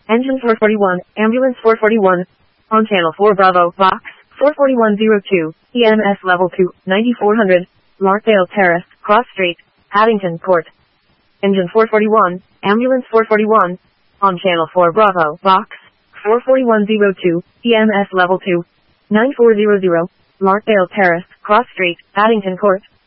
Engine 441, Ambulance 441. On Channel 4 Bravo, Box 44102, EMS Level 2, 9400, Larkdale Terrace, Cross Street, Paddington Court. Engine 441, Ambulance 441. On Channel 4 Bravo, Box 44102, EMS Level 2, 9400, Larkdale Terrace, Cross Street, Paddington Court.